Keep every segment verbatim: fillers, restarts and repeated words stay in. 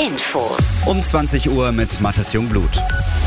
Infos. Um zwanzig Uhr mit Mathis Jungblut.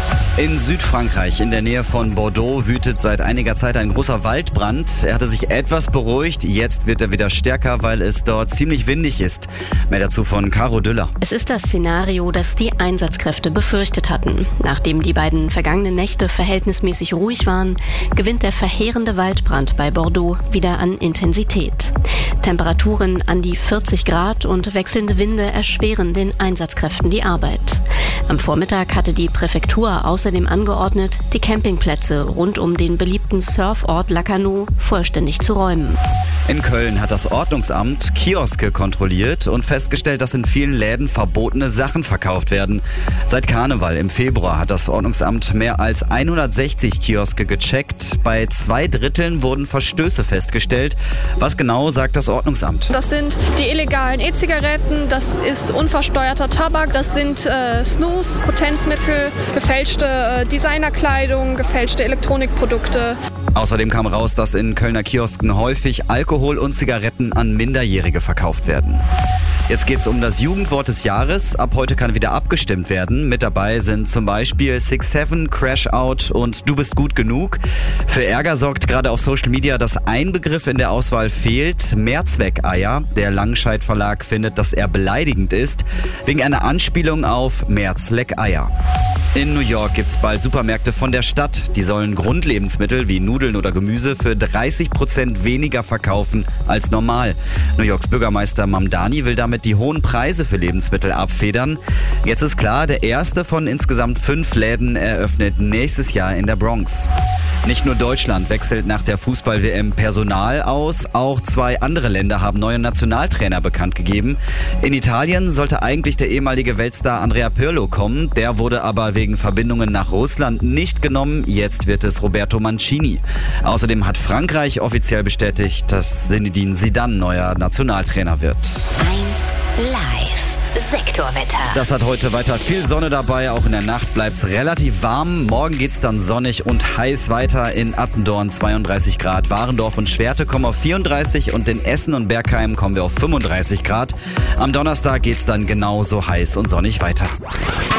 In Südfrankreich, in der Nähe von Bordeaux, wütet seit einiger Zeit ein großer Waldbrand. Er hatte sich etwas beruhigt, jetzt wird er wieder stärker, weil es dort ziemlich windig ist. Mehr dazu von Caro Düller. Es ist das Szenario, das die Einsatzkräfte befürchtet hatten. Nachdem die beiden vergangenen Nächte verhältnismäßig ruhig waren, gewinnt der verheerende Waldbrand bei Bordeaux wieder an Intensität. Temperaturen an die vierzig Grad und wechselnde Winde erschweren den Einsatzkräften die Arbeit. Am Vormittag hatte die Präfektur außerdem angeordnet, die Campingplätze rund um den beliebten Surfort Lacanau vollständig zu räumen. In Köln hat das Ordnungsamt Kioske kontrolliert und festgestellt, dass in vielen Läden verbotene Sachen verkauft werden. Seit Karneval im Februar hat das Ordnungsamt mehr als hundertsechzig Kioske gecheckt. Bei zwei Dritteln wurden Verstöße festgestellt. Was genau, sagt das Ordnungsamt? Das sind die illegalen E-Zigaretten, das ist unversteuerter Tabak, das sind äh, Snus, Potenzmittel, gefälschte äh, Designerkleidung, gefälschte Elektronikprodukte. Außerdem kam raus, dass in Kölner Kiosken häufig Alkohol und Zigaretten an Minderjährige verkauft werden. Jetzt geht's um das Jugendwort des Jahres. Ab heute kann wieder abgestimmt werden. Mit dabei sind zum Beispiel six seven, Crash Out und Du bist gut genug. Für Ärger sorgt gerade auf Social Media, dass ein Begriff in der Auswahl fehlt. Mehrzweckeier. Der Langscheid Verlag findet, dass er beleidigend ist, wegen einer Anspielung auf Mehrzweckeier. In New York gibt's bald Supermärkte von der Stadt. Die sollen Grundlebensmittel wie Nudeln oder Gemüse für dreißig Prozent weniger verkaufen als normal. New Yorks Bürgermeister Mamdani will damit die hohen Preise für Lebensmittel abfedern. Jetzt ist klar, der erste von insgesamt fünf Läden eröffnet nächstes Jahr in der Bronx. Nicht nur Deutschland wechselt nach der Fußball-W M Personal aus, auch zwei andere Länder haben neue Nationaltrainer bekannt gegeben. In Italien sollte eigentlich der ehemalige Weltstar Andrea Pirlo kommen, der wurde aber wegen Verbindungen nach Russland nicht genommen. Jetzt wird es Roberto Mancini. Außerdem hat Frankreich offiziell bestätigt, dass Zinedine Zidane neuer Nationaltrainer wird. eins Live. Sektorwetter. Das hat heute weiter viel Sonne dabei. Auch in der Nacht bleibt's relativ warm. Morgen geht's dann sonnig und heiß weiter. In Attendorn zweiunddreißig Grad. Warendorf und Schwerte kommen auf vierunddreißig und in Essen und Bergheim kommen wir auf fünfunddreißig Grad. Am Donnerstag geht's dann genauso heiß und sonnig weiter.